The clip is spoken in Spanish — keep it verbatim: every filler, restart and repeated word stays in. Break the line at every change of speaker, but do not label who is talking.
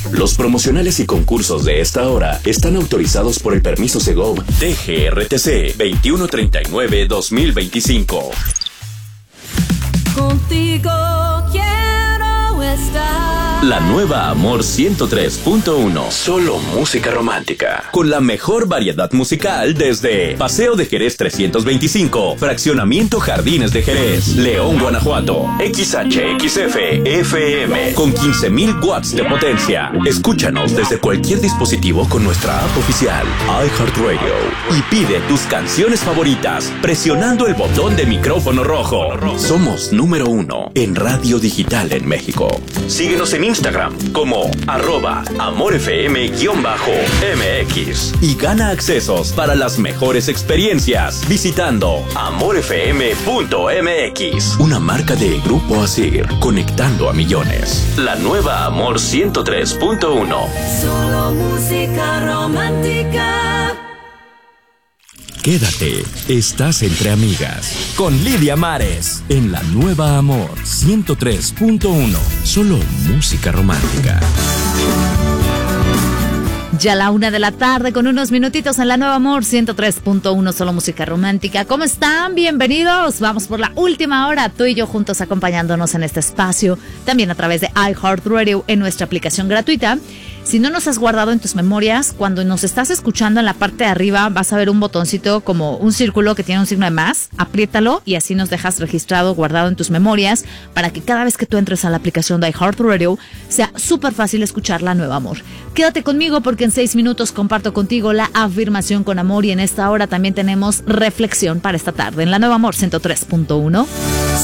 Los promocionales y concursos de esta hora están autorizados por el permiso Segov D G R T C veintiuno treinta y nueve guión dos mil veinticinco.
Contigo quiero estar.
La nueva Amor ciento tres punto uno. Solo música romántica. Con la mejor variedad musical desde Paseo de Jerez trescientos veinticinco, Fraccionamiento Jardines de Jerez, León, Guanajuato. X H X F F M con quince mil watts de potencia. Escúchanos desde cualquier dispositivo con nuestra app oficial iHeartRadio y pide tus canciones favoritas presionando el botón de micrófono rojo. Somos número uno en radio digital en México. Síguenos en Instagram como arroba amorfm-mx y gana accesos para las mejores experiencias visitando amorfm punto m x. Una marca de Grupo Asir, conectando a millones. La nueva Amor ciento tres punto uno.
Solo música romántica.
Quédate, estás entre amigas. Con Lidia Mares, en la nueva Amor ciento tres punto uno. Solo música romántica.
Ya la una de la tarde con unos minutitos en la nueva Amor ciento tres punto uno, solo música romántica. ¿Cómo están? Bienvenidos. Vamos por la última hora, tú y yo juntos acompañándonos en este espacio. También a través de iHeartRadio en nuestra aplicación gratuita. Si no nos has guardado en tus memorias, cuando nos estás escuchando en la parte de arriba vas a ver un botoncito como un círculo que tiene un signo de más. Apriétalo y así nos dejas registrado, guardado en tus memorias para que cada vez que tú entres a la aplicación de iHeartRadio sea súper fácil escuchar la nueva Amor. Quédate conmigo porque en seis minutos comparto contigo la afirmación con amor y en esta hora también tenemos reflexión para esta tarde en la nueva Amor ciento tres punto uno.